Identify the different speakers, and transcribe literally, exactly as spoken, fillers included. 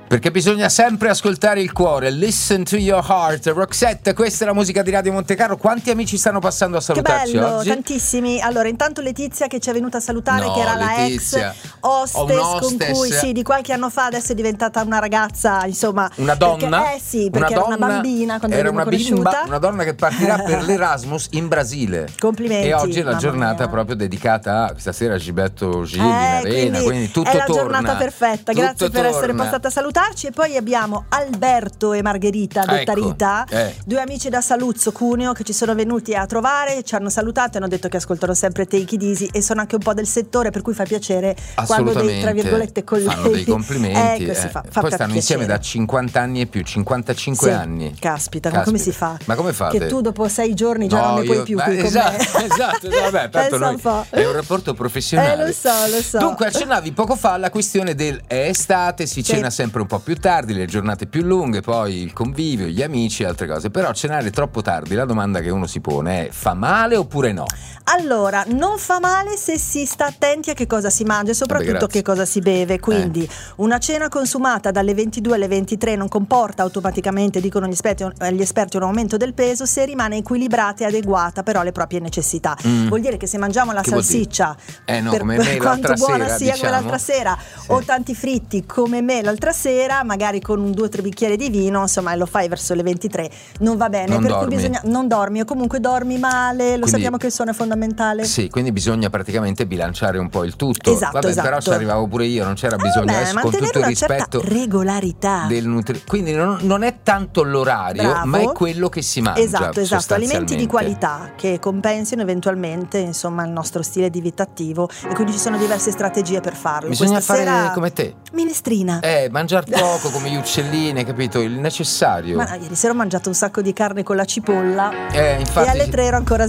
Speaker 1: Perché bisogna sempre ascoltare il cuore. Listen to your heart. Roxette, questa è la musica di Radio Montecarlo. Quanti amici stanno passando a salutarci
Speaker 2: che bello,
Speaker 1: oggi?
Speaker 2: Tantissimi. Allora, intanto Letizia che ci è venuta a salutare,
Speaker 1: no,
Speaker 2: che era
Speaker 1: Letizia.
Speaker 2: la ex hostess, hostess con cui sì, di qualche anno fa adesso è diventata una ragazza, insomma.
Speaker 1: Una donna?
Speaker 2: Perché, eh sì, perché una era una bambina quando
Speaker 1: era una
Speaker 2: conosciuta.
Speaker 1: bimba, una donna che partirà per l'Erasmus in Brasile.
Speaker 2: Complimenti.
Speaker 1: E oggi è la giornata
Speaker 2: mia.
Speaker 1: proprio dedicata a stasera Gilberto Gilli in
Speaker 2: eh,
Speaker 1: arena,
Speaker 2: quindi,
Speaker 1: quindi tutto
Speaker 2: è la
Speaker 1: torna.
Speaker 2: giornata perfetta.
Speaker 1: Tutto
Speaker 2: Grazie per
Speaker 1: torna.
Speaker 2: essere passata a salutarci. E poi abbiamo Alberto e Margherita, detta
Speaker 1: ecco,
Speaker 2: Rita,
Speaker 1: eh.
Speaker 2: due amici da Saluzzo, Cuneo, che ci sono venuti a trovare, ci hanno salutato e hanno detto che ascoltano sempre Take It Easy e sono anche un po' del settore, per cui fa piacere quando dei, tra virgolette, colleghi
Speaker 1: fanno dei complimenti.
Speaker 2: Ecco,
Speaker 1: eh.
Speaker 2: si fa, fa
Speaker 1: Poi stanno
Speaker 2: piacere.
Speaker 1: insieme da cinquanta anni e più, cinquantacinque
Speaker 2: sì,
Speaker 1: anni.
Speaker 2: Caspita,
Speaker 1: Caspita,
Speaker 2: ma come si fa?
Speaker 1: Ma come fate?
Speaker 2: Che tu dopo sei giorni già
Speaker 1: no,
Speaker 2: non ne puoi
Speaker 1: io,
Speaker 2: più
Speaker 1: ma,
Speaker 2: qui
Speaker 1: esatto,
Speaker 2: con me.
Speaker 1: esatto, vabbè, tanto noi,
Speaker 2: un
Speaker 1: è un rapporto professionale.
Speaker 2: Eh, lo so, lo so.
Speaker 1: Dunque, accennavi poco fa alla questione del è estate, si
Speaker 2: sì.
Speaker 1: cena sempre un po' più tardi, le giornate più lunghe, poi il convivio, gli amici e altre cose. Però cenare troppo tardi, la domanda che uno si pone è: fa male oppure no?
Speaker 2: Allora, non fa male se si sta attenti a che cosa si mangia e soprattutto
Speaker 1: Vabbè,
Speaker 2: che cosa si beve. Quindi
Speaker 1: eh.
Speaker 2: una cena consumata dalle ventidue alle ventitré non comporta automaticamente, dicono gli esperti, gli esperti, un aumento del peso se rimane equilibrata e adeguata però alle proprie necessità. Mm. Vuol dire che se mangiamo la
Speaker 1: che
Speaker 2: salsiccia,
Speaker 1: eh no,
Speaker 2: per,
Speaker 1: come
Speaker 2: per
Speaker 1: me
Speaker 2: quanto buona
Speaker 1: sera,
Speaker 2: sia
Speaker 1: diciamo.
Speaker 2: come l'altra sera, sì. o tanti fritti come me l'altra sera, magari con un due o tre bicchieri di vino, insomma, e lo fai verso le ventitré, non va bene,
Speaker 1: non
Speaker 2: per
Speaker 1: dormi.
Speaker 2: cui bisogna non dormi o comunque dormi male, lo
Speaker 1: quindi,
Speaker 2: sappiamo che il sonno è fondamentale.
Speaker 1: Sì, quindi bisogna praticamente bilanciare un po' il tutto.
Speaker 2: Esatto,
Speaker 1: Vabbè,
Speaker 2: esatto.
Speaker 1: Però ci arrivavo pure io, non c'era bisogno,
Speaker 2: eh,
Speaker 1: adesso
Speaker 2: beh,
Speaker 1: con tutto il rispetto
Speaker 2: regolarità
Speaker 1: del nutri- quindi non, non è tanto l'orario,
Speaker 2: Bravo.
Speaker 1: ma è quello che si mangia.
Speaker 2: Esatto, esatto, alimenti di
Speaker 1: sostanzialmente.
Speaker 2: qualità che compensino eventualmente, insomma, il nostro stile di vita attivo, e quindi ci sono diverse strategie per farlo.
Speaker 1: Bisogna
Speaker 2: Questa
Speaker 1: fare
Speaker 2: sera
Speaker 1: come te.
Speaker 2: Minestrina.
Speaker 1: Eh, mangiar poco come gli uccellini, capito? Il necessario.
Speaker 2: Ma ieri sera ho mangiato un sacco di carne con la cipolla
Speaker 1: Eh, infatti
Speaker 2: e alle tre ero ancora